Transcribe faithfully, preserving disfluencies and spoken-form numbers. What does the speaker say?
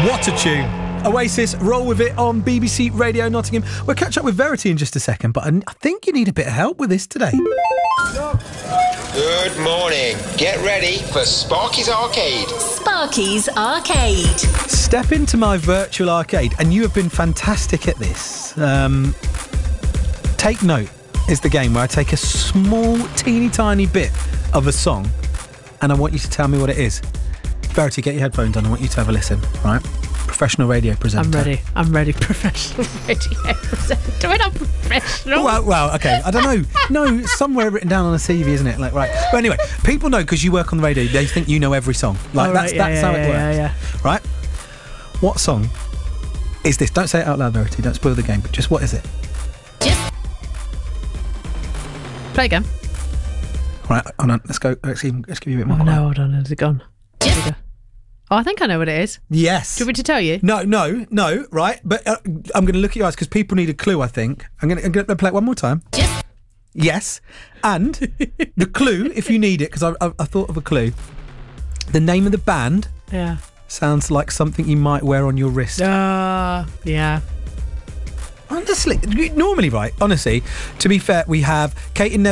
What a tune. Oasis, Roll With It on B B C Radio Nottingham. We'll catch up with Verity in just a second, but I think you need a bit of help with this today. Good morning. Get ready for Sparky's Arcade. Sparky's Arcade. Step into my virtual arcade, and you have been fantastic at this. Um, Take Note is the game where I take a small, teeny tiny bit of a song, and I want you to tell me what it is. Verity, get your headphones on. I want you to have a listen, right? Professional radio presenter. I'm ready. I'm ready. Professional radio presenter. We're not professional. Well, well, okay. I don't know. No, somewhere written down on a C V, isn't it? Like, right. But anyway, people know because you work on the radio. They think you know every song. Like oh, that's right, yeah, that's yeah, how yeah, it works. Yeah, yeah. Right. What song is this? Don't say it out loud, Verity. Don't spoil the game. But just what is it? Just play again. Right. Hold on. Let's go. Let's give, let's give you a bit more. Oh no, hold on. Is it gone? Just. Oh, I think I know what it is. Yes. Do you want me to tell you? No, no, no. Right. But uh, I'm going to look at your eyes because people need a clue. I think I'm going to play it one more time. Just. Yes. And the clue, if you need it, because I, I, I thought of a clue. The name of the band. Yeah. Sounds like something you might wear on your wrist. Uh, yeah. Honestly, normally, right, honestly, to be fair, we have Kate and Nev